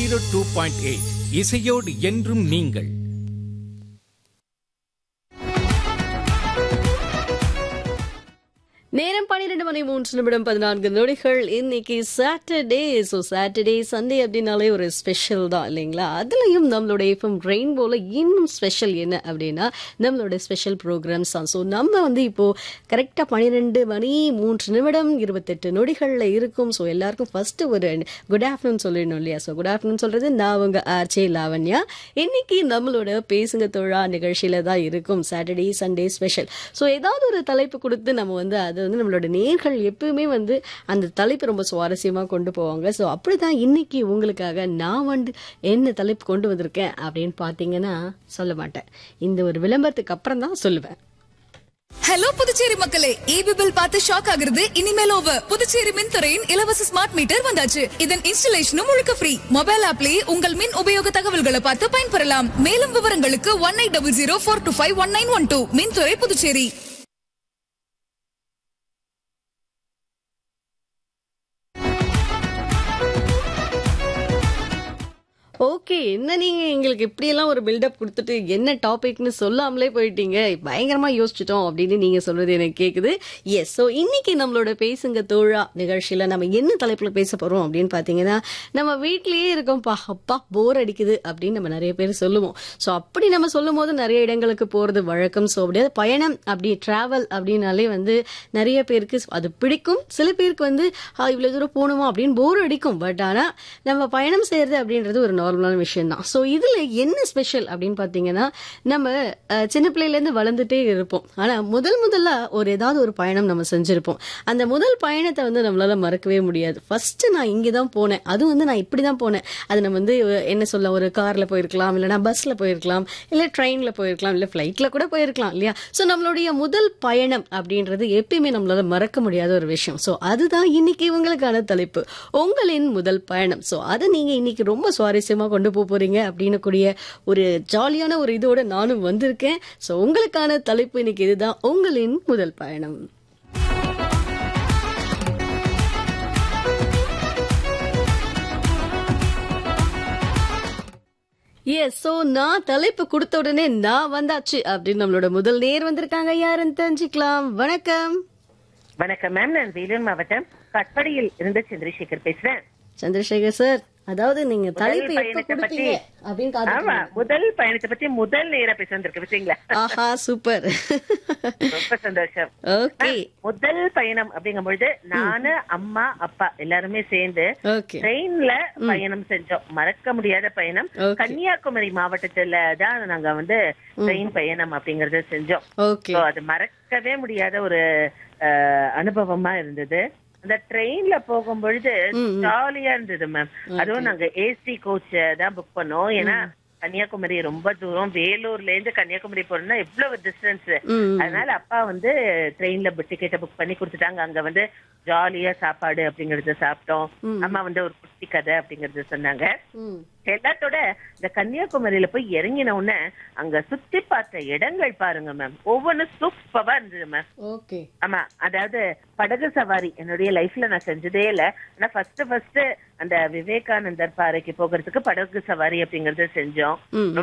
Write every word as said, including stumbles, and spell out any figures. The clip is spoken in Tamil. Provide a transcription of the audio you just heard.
ஜீரோ டூ பாயிண்ட் எயிட் இசையோடு என்றும் நீங்கள். நேரம் பன்னிரண்டு மணி மூன்று நிமிடம் பதினான்கு நொடிகள். இன்னைக்கு சாட்டர்டே. ஸோ சாட்டர்டே சண்டே அப்படின்னாலே ஒரு ஸ்பெஷல் தான் இல்லைங்களா? அதுலயும் நம்மளோட எஃப்எம் ரெயின்போல இன்னும் ஸ்பெஷல் என்ன அப்படின்னா நம்மளோட ஸ்பெஷல் ப்ரோக்ராம்ஸ் தான். ஸோ நம்ம வந்து இப்போ கரெக்டாக பன்னிரெண்டு மணி மூன்று நிமிடம் இருபத்தெட்டு நொடிகளில் இருக்கும். ஸோ எல்லாருக்கும் ஃபர்ஸ்ட் ஒரு குட் ஆஃப்டர்நூன் சொல்லிடணும் இல்லையா? ஸோ குட் ஆஃப்டர்நூன் சொல்றது நான் உங்க ஆர்ஜே லாவண்யா. இன்னைக்கு நம்மளோட பேசுங்க தோழா நிகழ்ச்சியில தான் இருக்கும். Saturday Sunday special. ஸோ ஏதாவது ஒரு தலைப்பு கொடுத்து நம்ம வந்து அது வந்து நம்மளோட நேர்கள் எப்பவுமே வந்து அந்த தலைப்பு ரொம்ப சுவாரஸ்யமா கொண்டு போவாங்க. ஸோ அப்படிதான் இன்னைக்கு உங்களுக்காக நான் வந்து என்ன தலைப்பு கொண்டு வந்திருக்கேன் அப்படின்னு பாத்தீங்கன்னா சொல்ல மாட்டேன். இந்த ஒரு விளம்பரத்துக்கு அப்புறம் தான் சொல்லுவேன். ஹலோ புதுச்சேரி மக்களே, ஈபி பில் பார்த்து ஷாக் ஆகுறது இனிமேல் ஓவர். புதுச்சேரி மின்துறையின் இலவச ஸ்மார்ட் மீட்டர் வந்தாச்சு. இதன் இன்ஸ்டலேஷனும் முழுக்க ஃப்ரீ. மொபைல் ஆப்லயே உங்கள் மின் உபயோக தகவல்களை பார்த்து பயன்பெறலாம். மேலும் விவரங்களுக்கு one eight double zero four two five one nine one two. மின்துறை புதுச்சேரி. ஓகே, என்ன நீங்க எங்களுக்கு இப்படியெல்லாம் ஒரு பில்டப் கொடுத்துட்டு என்ன டாபிக்னு சொல்லாமலே போயிட்டீங்க, பயங்கரமா யோசிச்சுட்டோம் அப்படின்னு நீங்க சொல்றது எனக்கு கேக்குது. எஸ், ஸோ இன்னைக்கு நம்மளோட பேசுங்க தோழா நிகழ்ச்சியில நம்ம என்ன தலைப்புல பேச போறோம் அப்படின்னு பாத்தீங்கன்னா, நம்ம வீட்லயே இருக்கோம்ப்பா, அப்பா போர் அடிக்குது அப்படின்னு நம்ம நிறைய பேர் சொல்லுவோம். ஸோ அப்படி நம்ம சொல்லும் போது நிறைய இடங்களுக்கு போறது வழக்கம். ஸோ அப்படியே பயணம் அப்படி டிராவல் அப்படின்னாலே வந்து நிறைய பேருக்கு அது பிடிக்கும். சில பேருக்கு வந்து இவ்வளவு தூரம் போகணுமா அப்படின்னு போர் அடிக்கும். பட் ஆனா நம்ம பயணம் செய்யறது அப்படின்றது ஒரு நார்மலான விஷயம் தான். ஸோ இதுல என்ன ஸ்பெஷல் அப்படின்னு பாத்தீங்கன்னா, நம்ம சின்ன பிள்ளையில இருந்து வளர்ந்துட்டே இருப்போம். ஆனா முதல் முதல்ல ஒரு ஏதாவது ஒரு பயணம் நம்ம செஞ்சிருப்போம். அந்த முதல் பயணத்தை வந்து நம்மளால மறக்கவே முடியாது. ஃபர்ஸ்ட் நான் இங்கதான் போனேன், அது வந்து நான் இப்படிதான் போனேன். அது நம்ம வந்து என்ன சொல்ல, ஒரு கார்ல போயிருக்கலாம், இல்லைன்னா பஸ்ல போயிருக்கலாம், இல்ல ட்ரெயின்ல போயிருக்கலாம், இல்ல பிளைட்ல கூட போயிருக்கலாம் இல்லையா? ஸோ நம்மளுடைய முதல் பயணம் அப்படின்றது எப்பயுமே நம்மளால மறக்க முடியாத ஒரு விஷயம். ஸோ அதுதான் இன்னைக்கு உங்களுக்கான தலைப்பு, உங்களின் முதல் பயணம். ஸோ அதை நீங்க இன்னைக்கு ரொம்ப சுவாரஸ்யமா கொண்டு போறீங்க அப்படின்னு கூடிய ஒரு ஜாலியான ஒரு இதோட நானும் வந்திருக்கேன். சோ உங்களுக்கான தலைப்பு இன்னைக்கு இதுதான், உங்களின் முதல் பயணம். எஸ், சோ நான் தலைப்பு கொடுத்த உடனே நான் வந்தாச்சு அப்படின்னு நம்மளோட முதல் நேர் வந்திருக்காங்க. யாருன்னு தெரிஞ்சுக்கலாம். வணக்கம். வணக்கம் மேம், நான் வேலூர் மாவட்டம் கட்படியில் இருந்து சந்திரசேகர் பேசுறேன். சந்திரசேகர் சார், அதாவது நீங்க தலைப்பு எப்ப கொடுப்பீங்க அப்படின்னு ஆமா, முதல் பயணத்தை பத்தி முதல் நேரா பேச வந்திருக்கு விஷயங்களா? ஆஹா, சூப்பர், ரொம்ப சந்தோஷம். ஓகே, முதல் பயணம் அப்படிங்கும் பொழுது நானு அம்மா அப்பா எல்லாருமே சேர்ந்து ட்ரெயின்ல பயணம் செஞ்சோம். மறக்க முடியாத பயணம். கன்னியாகுமரி மாவட்டத்துல தான் நாங்க வந்து ட்ரெயின் பயணம் அப்படிங்கறத செஞ்சோம். அது மறக்கவே முடியாத ஒரு அனுபவமா இருந்தது. அந்த ட்ரெயின்ல போகும் பொழுது ஜாலியா இருந்தது மேம். அதுவும் நாங்க ஏசி கோச் தான் புக் பண்ணோம். ஏன்னா கன்னியாகுமரி ரொம்ப தூரம், வேலூர்ல இருந்து கன்னியாகுமரி போறோம்னா எவ்வளவு டிஸ்டன்ஸ். அதனால அப்பா வந்து ட்ரெயின்ல டிக்கெட்டை புக் பண்ணி கொடுத்துட்டாங்க. அங்க வந்து ஜாலியா சாப்பாடு அப்படிங்கறத சாப்பிட்டோம். அம்மா வந்து ஒரு குட்டி கதை அப்படிங்கறத சொன்னாங்க. எல்லாத்தோட இந்த கன்னியாகுமரியில போய் இறங்கின உடனே அங்க சுத்தி பார்த்த இடங்கள் பாருங்க மேம், ஒவ்வொன்னும் சூப்பரா இருந்தது மேம். ஓகே, ஆமா, அதாவது படகு சவாரி என்னுடைய லைஃப்ல நான் செஞ்சதே இல்ல. ஆனா ஃபர்ஸ்ட் ஃபர்ஸ்ட் அந்த விவேகானந்தர் பாறைக்கு போகிறதுக்கு படகு சவாரி அப்படிங்கறத செஞ்சோம்.